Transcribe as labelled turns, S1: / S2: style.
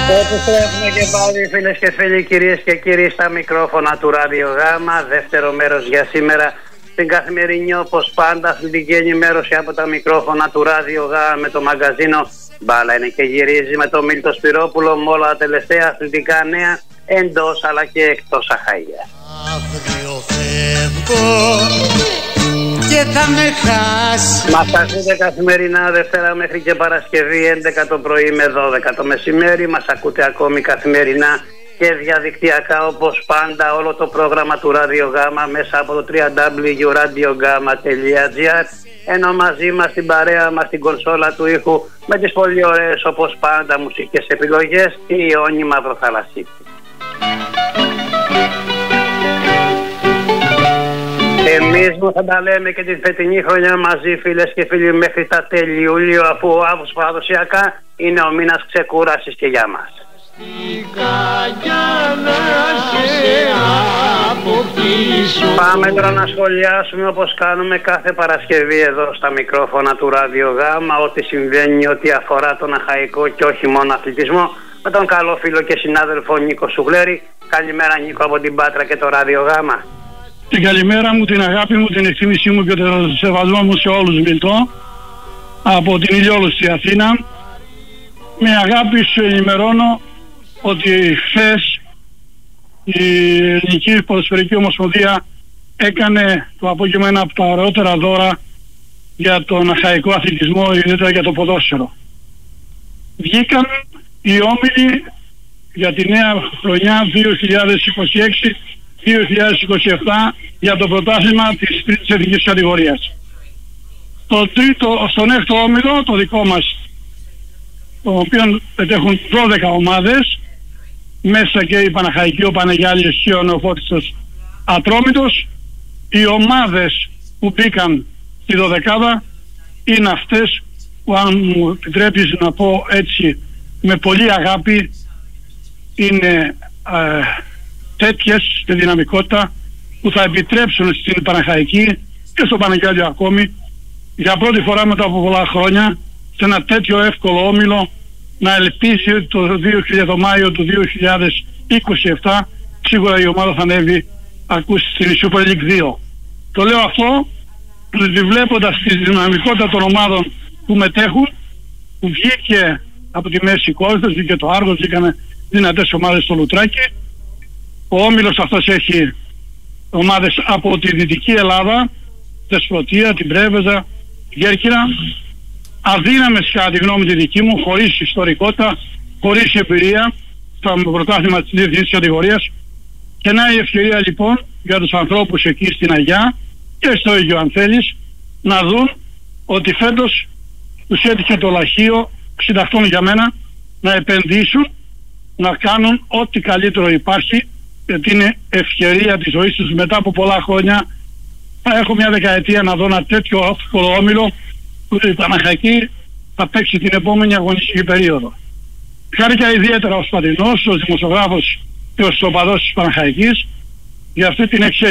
S1: Επιστρέφουμε και πάλι, φίλες και φίλοι, κυρίες και κύριοι, στα μικρόφωνα του Ράδιο Γάμα. Δεύτερο μέρος για σήμερα. Στην καθημερινή, όπως πάντα, αθλητική ενημέρωση από τα μικρόφωνα του Ράδιο Γάμα με το μαγκαζίνο Μπάλα είναι και γυρίζει με τον Μίλτο Σπυρόπουλο με όλα τα τελευταία αθλητικά νέα εντός αλλά και εκτός Αχαΐας. Και θα με χάσει. Μας ακούτε καθημερινά Δευτέρα μέχρι και Παρασκευή 11 το πρωί με 12 το μεσημέρι. Μας ακούτε ακόμη καθημερινά και διαδικτυακά όπως πάντα όλο το πρόγραμμα του Ράδιο Γάμα μέσα από το www.radiogama.gr, ενώ μαζί μας στην παρέα μας στην κονσόλα του ήχου με τις πολύ ωραίες όπως πάντα μουσικές επιλογές η Ιόνη Μαυροθαλασσίτη. Εμείς μου θα τα λέμε και την φετινή χρονιά μαζί, φίλες και φίλοι, μέχρι τα τέλη Ιούλιο, αφού ο Αύγουστος παραδοσιακά είναι ο μήνας ξεκούρασης και για μας. Πάμε τώρα να σχολιάσουμε όπως κάνουμε κάθε Παρασκευή εδώ στα μικρόφωνα του Ράδιο Γάμα ό,τι συμβαίνει, ό,τι αφορά τον αχαϊκό και όχι μόνο αθλητισμό, με τον καλό φίλο και συνάδελφο Νίκο Σουγλέρη. Καλημέρα Νίκο από την Πάτρα και το Ράδιο Γάμα.
S2: Την καλημέρα μου, την αγάπη μου, την εκτίμησή μου και τον σεβασμό μου σε όλους, Μιλτό, από την ηλιόλουστη Αθήνα. Με αγάπη σου ενημερώνω ότι χθες η Ελληνική Ποδοσφαιρική Ομοσπονδία έκανε το απόγευμα ένα από τα ωραιότερα δώρα για τον αχαϊκό αθλητισμό, ιδιαίτερα για το ποδόσφαιρο. Βγήκαν οι όμιλοι για τη νέα χρονιά 2026-2027 για το πρωτάθλημα της τρίτης εθνικής κατηγορίας. Στον έκτο όμιλο, το δικό μας, το οποίο έχουν 12 ομάδες, μέσα και η Παναχαϊκή, ο Πανεγιάλιος και ο Νεοφώτιστος Ατρόμητος. Οι ομάδες που μπήκαν στη 12η είναι αυτές που, αν μου επιτρέπεις να πω έτσι με πολύ αγάπη, είναι τέτοιες στη δυναμικότητα που θα επιτρέψουν στην Παναχαϊκή και στο Πανεγιάλιο ακόμη για πρώτη φορά μετά από πολλά χρόνια σε ένα τέτοιο εύκολο όμιλο να ελπίζει το Μάιο του 2027 σίγουρα η ομάδα θα ανέβει ακούσει στην Super League 2. Το λέω αυτό διότι βλέποντας τη δυναμικότητα των ομάδων που μετέχουν, που βγήκε από τη μέση Κόρυθος, βγήκε το Άργος, βγήκαν δυνατές ομάδες στο Λουτράκι. Ο όμιλος αυτός έχει ομάδες από τη Δυτική Ελλάδα, Δεσποτεία, την Πρέβεζα, Γέρκυρα, αδύναμες κατά τη γνώμη τη δική μου, χωρίς ιστορικότητα, χωρίς εμπειρία στο πρωτάθλημα της διεθνής κατηγορίας, και να η ευκαιρία λοιπόν για τους ανθρώπους εκεί στην Αγιά και στο ίδιο αν θέλεις να δουν ότι φέτος τους έτυχε το λαχείο συνταχτών για μένα να επενδύσουν, να κάνουν ό,τι καλύτερο υπάρχει, γιατί είναι ευκαιρία της ζωής τους μετά από πολλά χρόνια. Θα έχω μια δεκαετία να δω ένα τέτοιο εύκολο όμιλο που η Παναχαϊκή θα παίξει την επόμενη αγωνιστική περίοδο. Χάρηκα ιδιαίτερα ως Πατρινός, ως δημοσιογράφος και ως οπαδός της Παναχαϊκής για αυτή την εξέλιξη.